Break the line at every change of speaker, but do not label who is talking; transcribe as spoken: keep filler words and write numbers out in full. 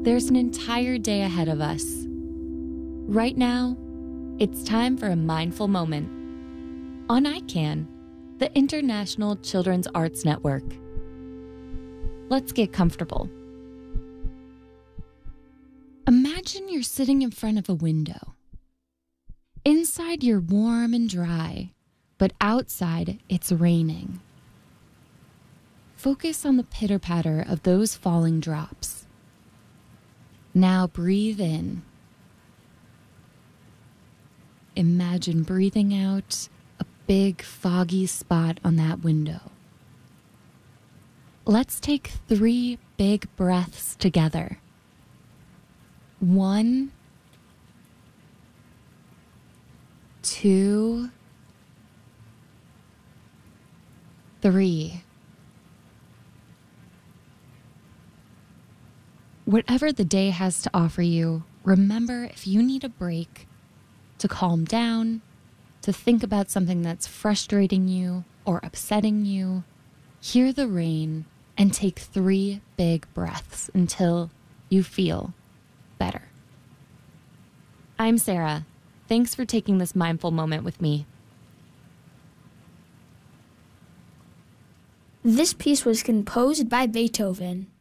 there's an entire day ahead of us. Right now, it's time for a mindful moment on I CAN, the International Children's Arts Network. Let's get comfortable. Imagine you're sitting in front of a window. Inside, you're warm and dry, but outside, it's raining. Focus on the pitter-patter of those falling drops. Now breathe in. Imagine breathing out a big, foggy spot on that window. Let's take three big breaths together. One, two, three. Whatever the day has to offer you, remember if you need a break to calm down, to think about something that's frustrating you or upsetting you, hear the rain and take three big breaths until you feel better. I'm Sarah. Thanks for taking this mindful moment with me.
This piece was composed by Beethoven.